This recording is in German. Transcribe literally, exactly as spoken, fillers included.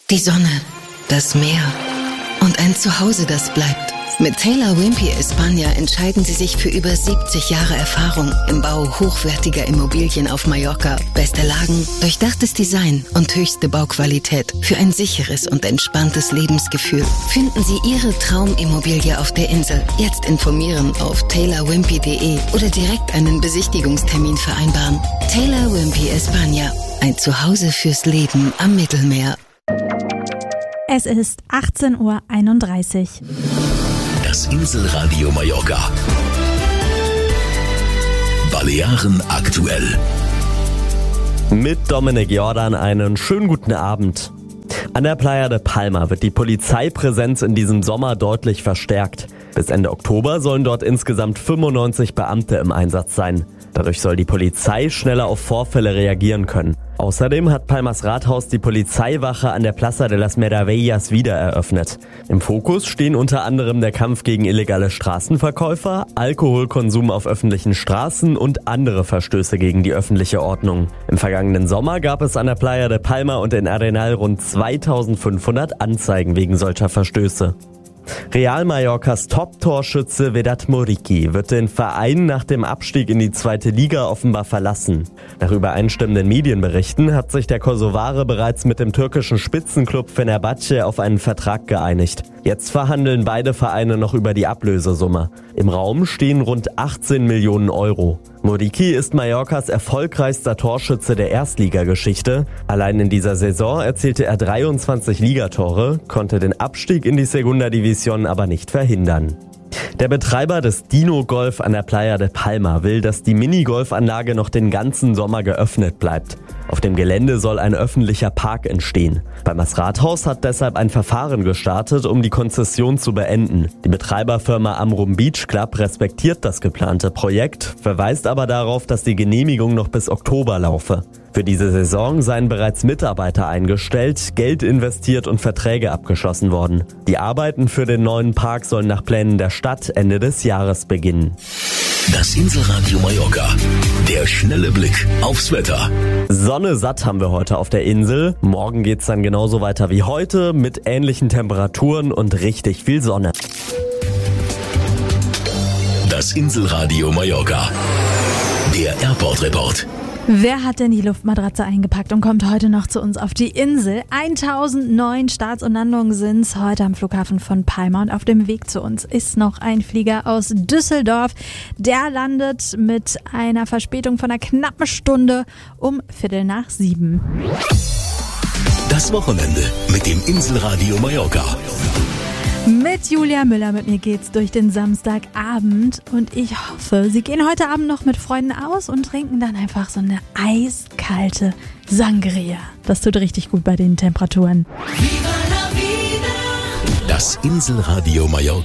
Die Sonne, das Meer und ein Zuhause, das bleibt. Mit Taylor Wimpey España entscheiden Sie sich für über siebzig Jahre Erfahrung im Bau hochwertiger Immobilien auf Mallorca. Beste Lagen, durchdachtes Design und höchste Bauqualität für ein sicheres und entspanntes Lebensgefühl. Finden Sie Ihre Traumimmobilie auf der Insel. Jetzt informieren auf taylor wimpey punkt de oder direkt einen Besichtigungstermin vereinbaren. Taylor Wimpey España, ein Zuhause fürs Leben am Mittelmeer. Es ist achtzehn Uhr einunddreißig. Das Inselradio Mallorca. Balearen aktuell. Mit Dominik Jordan einen schönen guten Abend. An der Playa de Palma wird die Polizeipräsenz in diesem Sommer deutlich verstärkt. Bis Ende Oktober sollen dort insgesamt fünfundneunzig Beamte im Einsatz sein. Dadurch soll die Polizei schneller auf Vorfälle reagieren können. Außerdem hat Palmas Rathaus die Polizeiwache an der Plaza de las Meravillas wieder eröffnet. Im Fokus stehen unter anderem der Kampf gegen illegale Straßenverkäufer, Alkoholkonsum auf öffentlichen Straßen und andere Verstöße gegen die öffentliche Ordnung. Im vergangenen Sommer gab es an der Playa de Palma und in Arenal rund zweitausendfünfhundert Anzeigen wegen solcher Verstöße. Real Mallorcas Top-Torschütze Vedat Muriqi wird den Verein nach dem Abstieg in die zweite Liga offenbar verlassen. Nach übereinstimmenden Medienberichten hat sich der Kosovare bereits mit dem türkischen Spitzenclub Fenerbahce auf einen Vertrag geeinigt. Jetzt verhandeln beide Vereine noch über die Ablösesumme. Im Raum stehen rund achtzehn Millionen Euro. Muriqi ist Mallorcas erfolgreichster Torschütze der Erstligageschichte. Allein in dieser Saison erzielte er dreiundzwanzig Ligatore, konnte den Abstieg in die Segunda División aber nicht verhindern. Der Betreiber des Dino Golf an der Playa de Palma will, dass die Minigolfanlage noch den ganzen Sommer geöffnet bleibt. Auf dem Gelände soll ein öffentlicher Park entstehen. Palmas Rathaus hat deshalb ein Verfahren gestartet, um die Konzession zu beenden. Die Betreiberfirma Amrum Beach Club respektiert das geplante Projekt, verweist aber darauf, dass die Genehmigung noch bis Oktober laufe. Für diese Saison seien bereits Mitarbeiter eingestellt, Geld investiert und Verträge abgeschlossen worden. Die Arbeiten für den neuen Park sollen nach Plänen der Stadt Ende des Jahres beginnen. Das Inselradio Mallorca. Der schnelle Blick aufs Wetter. Sonne satt haben wir heute auf der Insel. Morgen geht's dann genauso weiter wie heute mit ähnlichen Temperaturen und richtig viel Sonne. Das Inselradio Mallorca. Der Airport Report. Wer hat denn die Luftmatratze eingepackt und kommt heute noch zu uns auf die Insel? tausendneun Starts und Landungen sind es heute am Flughafen von Palma und auf dem Weg zu uns ist noch ein Flieger aus Düsseldorf. Der landet mit einer Verspätung von einer knappen Stunde um Viertel nach sieben. Das Wochenende mit dem Inselradio Mallorca. Mit Julia Müller, mit mir geht's durch den Samstagabend und ich hoffe, Sie gehen heute Abend noch mit Freunden aus und trinken dann einfach so eine eiskalte Sangria. Das tut richtig gut bei den Temperaturen. Das Inselradio Mallorca.